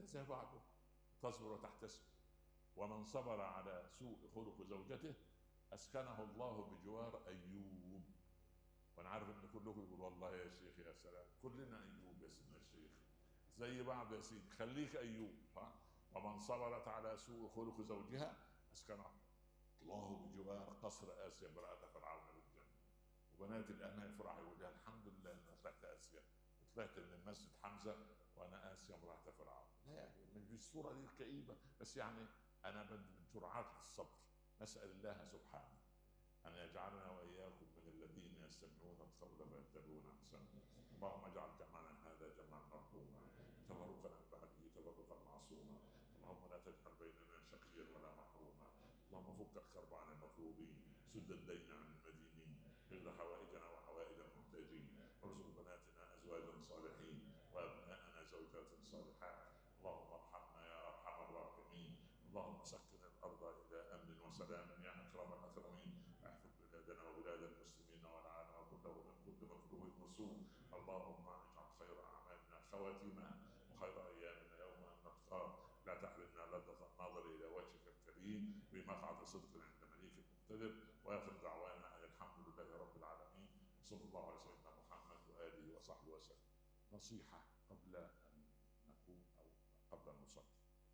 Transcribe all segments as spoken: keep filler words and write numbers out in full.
زي بعضه، تصبر وتحتسب. ومن صبر على سوء خلق زوجته اسكنه الله بجوار ايوب. وانا عارف ان كلكم يقول والله يا شيخ يا سلام، كلنا ايوب يا سيدنا الشيخ، زي بعض يا سيدي، خليك ايوب. ها؟ ومن صبرت على سوء خلق زوجها اسكنه الله بجوار قصر اسيا امراه فرعون بالجنه. وبنات الامام يفرحوا يقول لها الحمد لله ان طلعت اسيا، طلعت من المسجد حمزه وانا اسيا امراه فرعون. لا يعني مش بالصوره دي الكئيبه، بس يعني انا بدي جرعات للصبر. نسال الله سبحانه أن يجعلنا وإياكم من الذين يستمعون القول فيتبعون أحسنه. اللهم اجعل جمعنا هذا جمعا مرحوما، تفرقنا من بعده تفرقا معصوما. اللهم لا تجعل بيننا شقيا ولا محروما. اللهم فك الكرب عن المكروبين، سد الدين عن المدينين، اقض حوائجنا وحوائج المحتاجين، وارزق بناتنا أزواجا صالحين وأبناءنا زوجات صالحات. اللهم ارحمنا يا أرحم الراحمين. اللهم سكن الارض الى امن وسلام يا اكرم الاكرمين. احفظ بلادنا وبلاد المسلمين والعالم كله من كل مكروه وسوء. اللهم اجعل خير اعمالنا خواتيمها وخير ايامنا يوم ان نلقاك. لا تحرمنا لذة النظر الى وجهك الكريم بمقعد صدق عند مليك مقتدر. واخر دعوانا ان الحمد لله رب العالمين. صلى الله على سيدنا محمد واله وصحبه وسلم. نصيحه قبل ان نقوم او قبل ان نصلي.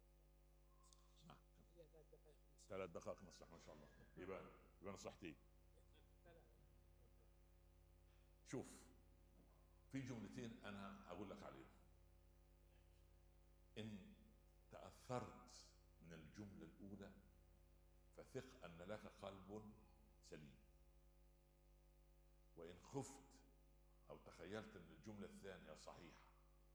ثلاث دقائق نصح ما شاء الله. يبقى يبقى نصيحتي، شوف في جملتين انا اقول لك عليهم. ان تاثرت من الجمله الاولى فثق ان لك قلب سليم، وان خفت او تخيلت ان الجمله الثانيه صحيحه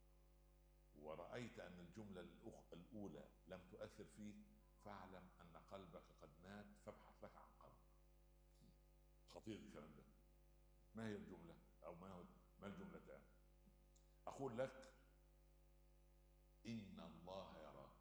ورأيت أن الجملة الأولى لم تؤثر فيك فاعلم أن قلبك قد مات، فابحث لك عن قلب. خطير الكلام ده. ما هي الجملة أو ما هو ما الجملتان؟ أقول لك إن الله يراك،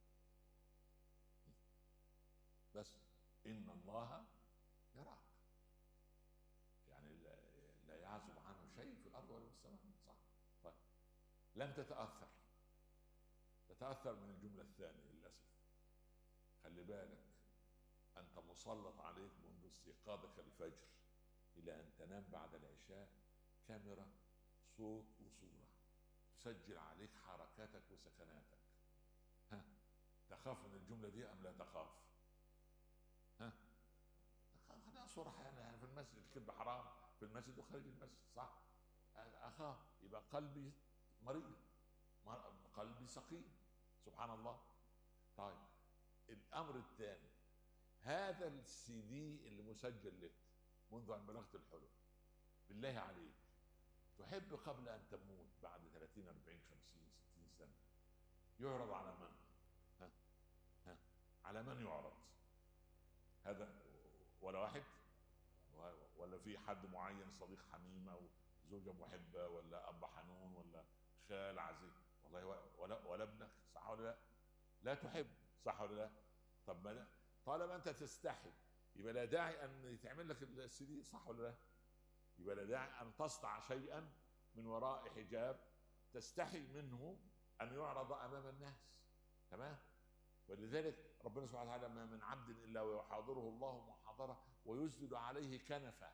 بس إن الله يراك، يعني لا يعزب عنه شيء في الأرض ولا في السماء، صح؟ طيب لم تتأثر، تتأثر من الجملة الثانية للأسف. خلي بالك أنت مسلط عليك منذ استيقاظك الفجر إلى أن تنام بعد العشاء كاميرا صوت وصورة تسجل عليك حركاتك وسكناتك. ها تخاف من الجملة دي أم لا تخاف؟ ها خلينا صراحة، يعني في المسجد الكذب حرام في المسجد وخارج المسجد، صح؟ أخاف، يبقى قلبي مريض، قلبي سقيم، سبحان الله. طيب الامر الثاني، هذا السي دي اللي مسجل لك منذ ان بلغت الحلم، بالله عليك تحب قبل ان تموت بعد ثلاثين أربعين خمسين ستين سنه يعرض على من؟ ها ها على من يعرض هذا؟ ولا واحد؟ ولا في حد معين، صديق حميم او زوجه محبه ولا اب حنون ولا خال عزيز؟ والله ولا ولا ابنك، صح ولا لا؟ لا تحب، صح ولا لا؟ طب ما طالما انت تستحي يبقى لا داعي ان يتعمل لك السي دي، صح ولا لا؟ يبقى لا داعي ان تصنع شيئا من وراء حجاب تستحي منه ان يعرض امام الناس، تمام؟ ولذلك ربنا سبحانه وتعالى ما من عبد الا ويحاضره الله محاضره ويسجد عليه كنفه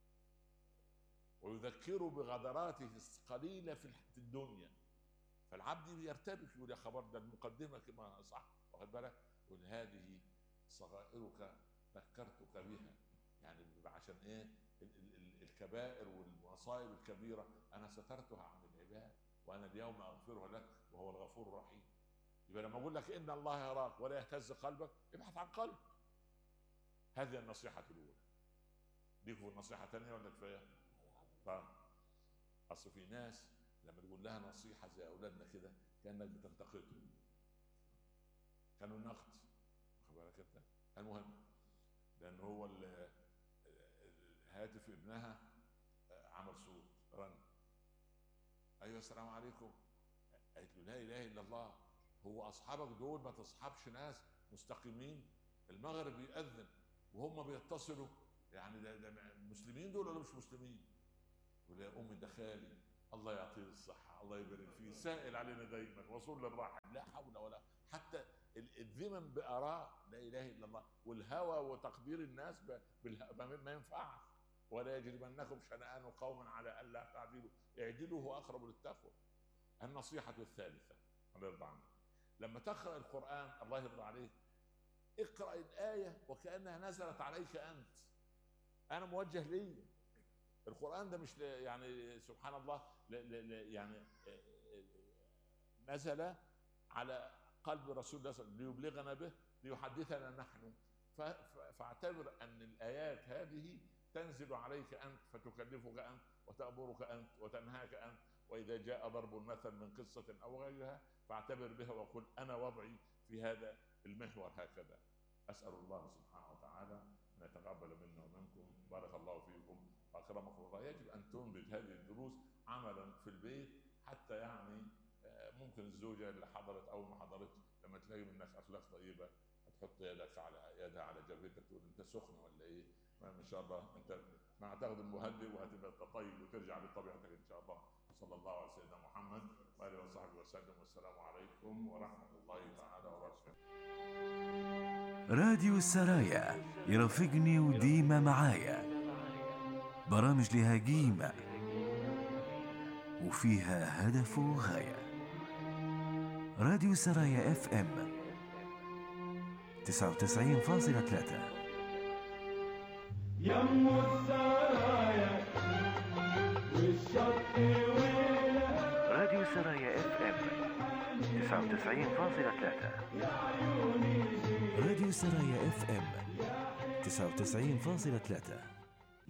ويذكره بغدراته القليله في الدنيا، فالعبد يرتبك يقول يا خبر ده المقدمه كما صح، واخد بالك؟ يقول هذه صغائرك ذكرتك بها، يعني عشان ايه؟ ال- ال- الكبائر والمصائب الكبيره انا سترتها عن العباد وانا اليوم اغفرها لك وهو الغفور الرحيم. يبقى لما اقول لك ان الله يراك ولا يهتز قلبك ابحث عن قلب. هذه النصيحه الاولى. ليكوا النصيحه ثانيه ولا كفايه؟ طيب اصل في ناس لما تقول لها نصيحه زي اولادنا كده كانك بتنتقدهم، كانوا النقد، واخد بالك انت؟ المهم لان هو هاتف ابنها عمل صوت رن، ايوه السلام عليكم، قالت له لا اله الا الله، هو اصحابك دول ما تصحبش ناس مستقيمين؟ المغرب بيأذن وهم بيتصلوا، يعني ده, ده مسلمين دول ولا مش مسلمين؟ يقول يا امي ده خالي الله يعطيه الصحة، الله يبارك فيه، سائل علينا دايما وصول للراحل، لا حول ولا حتى الذمم بآراء لا إله إلا الله، والهوى وتقدير الناس ما ينفعش. ولا يجرمنكم شنآن قوم على ألا تعدلوا اعدلوا هو أقرب للتقوى. النصيحة الثالثة، الله يرضى عنك، لما تقرأ القرآن الله يرضى عليك اقرأ الآية وكأنها نزلت عليك أنت. أنا موجه لي القرآن ده، مش يعني سبحان الله يعني نزل على قلب رسول الله صلى الله عليه وسلم ليبلغنا به ليحدثنا نحن، فاعتبر أن الآيات هذه تنزل عليك أنت فتكلفك أنت وتأمرك أنت وتنهاك أنت. وإذا جاء ضرب المثل من قصة أو غيرها فاعتبر بها وقل أنا وضعي في هذا المحور هكذا. أسأل الله سبحانه وتعالى أن يتقبل منا ومنكم، بارك الله فيكم وأكرمكم الله. يجب أن تنبذ هذه الدروس عملا في البيت، حتى يعني ممكن الزوجة اللي حضرت أو ما حضرتش لما تلاقي منك أخلاق طيبة هتحط يدك على يدها على جبهتك تقول أنت سخن ولا إيه؟ إن شاء الله أنت مع تاخد المهدئ وهتبقى طيب وترجع لطبيعتك إن شاء الله. صلى الله على سيدنا محمد وآله وصحبه وسلم، والسلام عليكم ورحمة الله تعالى وبركاته. راديو السرايا يرافقني وديما معايا، برامج لها قيمة وفيها هدف وغاية. راديو السرايا اف ام تسعة وتسعين فاصلة ثلاثة. يم السرايا والشط ويلها. راديو السرايا اف ام تسعة وتسعين فاصلة ثلاثة. راديو السرايا اف ام تسعة وتسعين فاصلة ثلاثة.